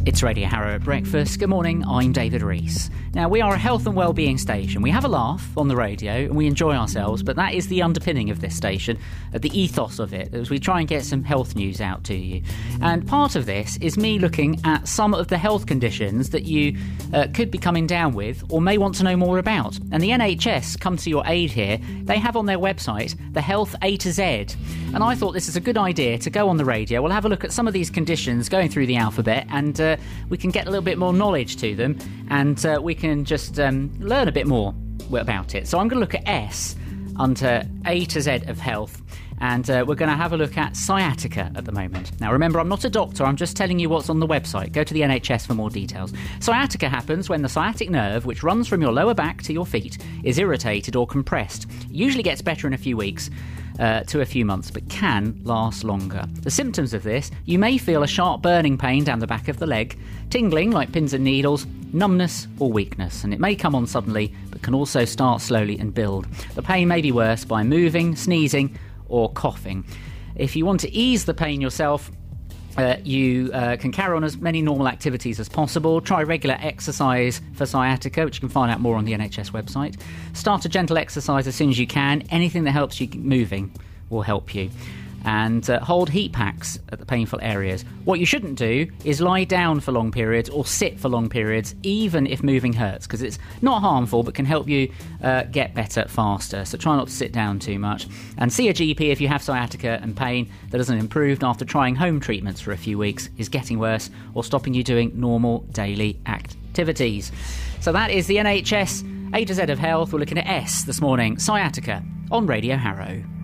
It's Radio Harrow at breakfast. Good morning, I'm David Rees. Now, we are a health and wellbeing station. We have a laugh on the radio and we enjoy ourselves, but that is the underpinning of this station, the ethos of it, as we try and get some health news out to you. And part of this is me looking at some of the health conditions that you could be coming down with or may want to know more about. And the NHS come to your aid here. They have on their website the Health A to Z. And I thought this is a good idea to go on the radio. We'll have a look at some of these conditions going through the alphabet, and we can get a little bit more knowledge to them, and we can just learn a bit more about it. So I'm going to look at S under A to Z of health, and we're going to have a look at sciatica at the moment. Now remember, I'm not a doctor, I'm just telling you what's on the website. Go to the NHS for more details. Sciatica happens when the sciatic nerve, which runs from your lower back to your feet, is irritated or compressed. It usually gets better in a few weeks to a few months, but can last longer. The symptoms of this: you may feel a sharp burning pain down the back of the leg, tingling like pins and needles, numbness or weakness, and it may come on suddenly but can also start slowly and build. The pain may be worse by moving, sneezing or coughing. If you want to ease the pain yourself, you can carry on as many normal activities as possible. Try regular exercise for sciatica, which you can find out more on the NHS website. Start a gentle exercise as soon as you can. Anything that helps you moving will help you. And hold heat packs at the painful areas. What you shouldn't do is lie down for long periods or sit for long periods, even if moving hurts, because it's not harmful but can help you get better faster. So try not to sit down too much. And see a GP if you have sciatica and pain that hasn't improved after trying home treatments for a few weeks, is getting worse, or stopping you doing normal daily activities. So that is the NHS A to Z of health. We're looking at S this morning, sciatica, on Radio Harrow.